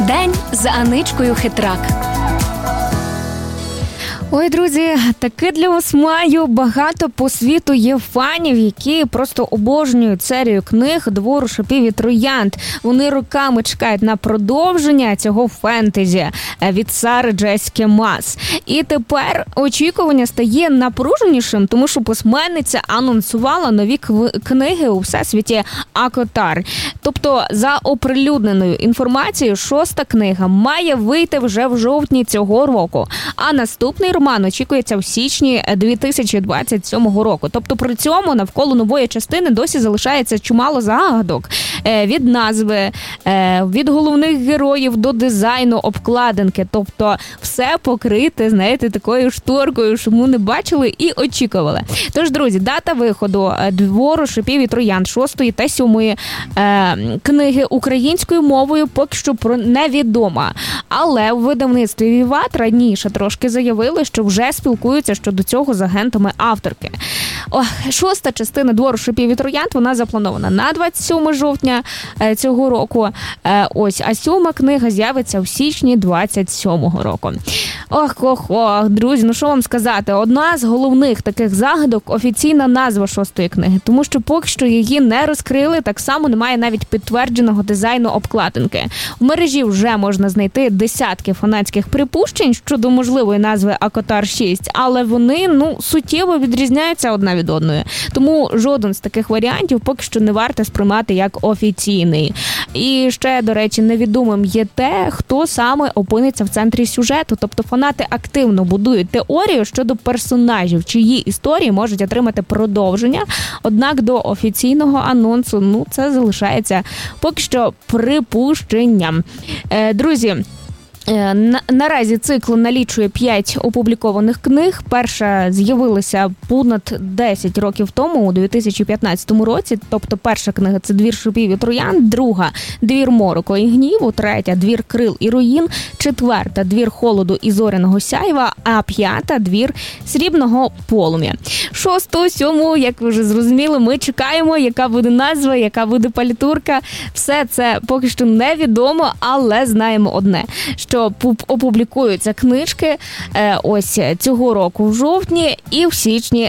День з Аничкою Хитрак. Ой, друзі, таки для вас маю. Багато по світу є фанів, які просто обожнюють серію книг «Двору шипів і троянд». Вони роками чекають на продовження цього фентезі від Сари Джесіки Маас. І тепер очікування стає напруженішим, тому що письменниця анонсувала нові книги у всесвіті Акотар. Тобто, за оприлюдненою інформацією, 6-та книга має вийти вже в жовтні цього року, а наступний роман очікується в січні 2027 року. Тобто при цьому навколо нової частини досі залишається чимало загадок. Від назви, від головних героїв до дизайну обкладинки. Тобто все покрите, знаєте, такою шторкою, що ми не бачили і очікували. Тож, друзі, дата виходу «Двору шипів і троянд» 6-ї та 7-ї книги українською мовою поки що невідома. Але в видавництві «Віват» раніше трошки заявили, що вже спілкуються щодо цього з агентами авторки. 6-та частина «Двору шипів і троянд» вона запланована на 27 жовтня цього року. А 7-ма книга з'явиться в січні 27-го року. Друзі, ну що вам сказати? Одна з головних таких загадок – офіційна назва 6-ї книги, тому що поки що її не розкрили, так само немає навіть підтвердженого дизайну обкладинки. В мережі вже можна знайти десятки фанатських припущень щодо можливої назви «Акотар 6», але вони, суттєво відрізняються одна від одної. Тому жоден з таких варіантів поки що не варто сприймати як офіційний. І ще, до речі, невідомим є те, хто саме опиниться в центрі сюжету. Тобто фанати активно будують теорію щодо персонажів, чиї історії можуть отримати продовження. Однак до офіційного анонсу, це залишається поки що припущенням. Друзі, наразі цикл налічує 5 опублікованих книг. Перша з'явилася понад 10 років тому, у 2015 році. Тобто перша книга – це «Двір шипів і троянд», друга – «Двір мороку і гніву», третя – «Двір крил і руїн», четверта – «Двір холоду і зоряного сяйва», а п'ята – «Двір срібного полум'я». 6-ту, 7-му, як ви вже зрозуміли, ми чекаємо, яка буде назва, яка буде палітурка. Все це поки що невідомо, але знаємо одне, що опублікуються книжки цього року в жовтні і в січні